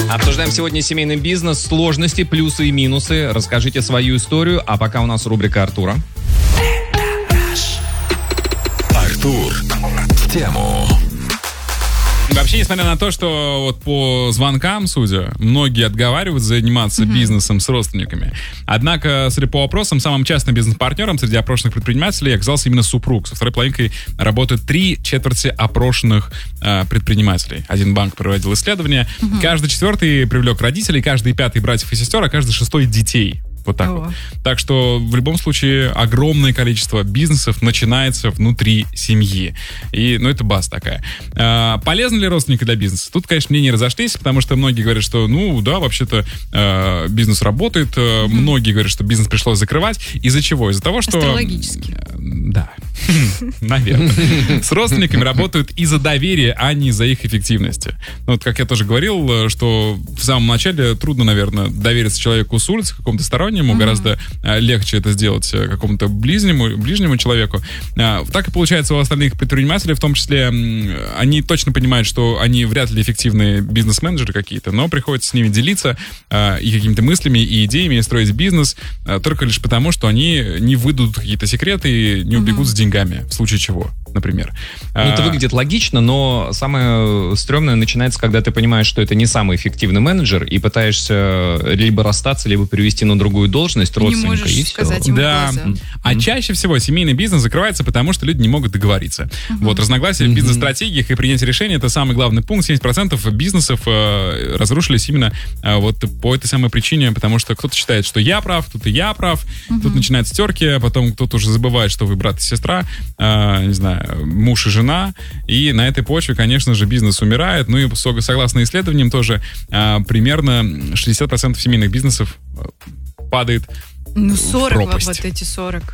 Обсуждаем сегодня семейный бизнес, сложности, плюсы и минусы. Расскажите свою историю, а пока у нас рубрика Артура. Артур в тему. Вообще, несмотря на то, что вот по звонкам, судя, многие отговаривают заниматься бизнесом с родственниками. Однако, судя по опросам, самым частым бизнес-партнером среди опрошенных предпринимателей оказался именно супруг. Со второй половинкой работают 3/4 опрошенных предпринимателей. Один банк проводил исследование. Каждый четвертый привлек родителей, каждый пятый братьев и сестер, а каждый шестой детей. Вот так вот. Так что в любом случае огромное количество бизнесов начинается внутри семьи. И, это база такая. Полезны ли родственники для бизнеса? Тут, конечно, мнения разошлись, потому что многие говорят, что, вообще-то бизнес работает. Многие говорят, что бизнес пришлось закрывать. Из-за чего? Из-за того, что... Астрологически. Да. Наверное. С родственниками работают из-за доверия, а не из-за их эффективности. Как я тоже говорил, что в самом начале трудно, наверное, довериться человеку с улицы, какому-то стороннему, гораздо легче это сделать какому-то ближнему человеку. Так и получается у остальных предпринимателей, в том числе, они точно понимают, что они вряд ли эффективные бизнес-менеджеры какие-то, но приходится с ними делиться и какими-то мыслями, и идеями, и строить бизнес только лишь потому, что они не выдадут какие-то секреты и не убегут с деньгами, в случае чего, например. Это выглядит логично, но самое стрёмное начинается, когда ты понимаешь, что это не самый эффективный менеджер, и пытаешься либо расстаться, либо перевести на другую должность родственника, и все. Да. А чаще всего семейный бизнес закрывается, потому что люди не могут договориться. Разногласия в бизнес-стратегиях и принятие решений — это самый главный пункт. 70% бизнесов разрушились именно по этой самой причине, потому что кто-то считает, что я прав, кто-то я прав, тут начинаются терки, а потом кто-то уже забывает, что вы брат и сестра, не знаю, муж и жена, и на этой почве, конечно же, бизнес умирает. И согласно исследованиям тоже примерно 60% семейных бизнесов падает 40, в пропасть. вот эти 40.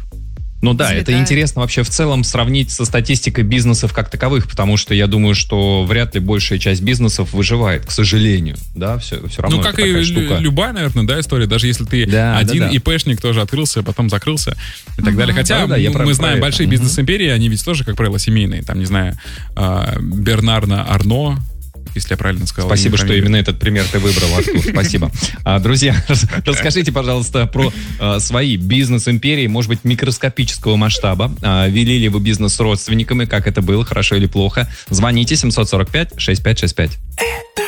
Это интересно вообще в целом сравнить со статистикой бизнесов как таковых, потому что я думаю, что вряд ли большая часть бизнесов выживает, к сожалению. Да, все равно как и любая, наверное, история. Даже если ты один ИПшник тоже открылся, потом закрылся и так далее. Хотя мы знаем большие бизнес-империи, они ведь тоже, как правило, семейные. Там, не знаю, Бернард Арно, если я правильно сказал. Спасибо, что именно этот пример ты выбрал, Артур. Спасибо. Друзья, расскажите, пожалуйста, про свои бизнес-империи, может быть, микроскопического масштаба. Вели ли вы бизнес с родственниками? Как это было? Хорошо или плохо? Звоните 745-6565.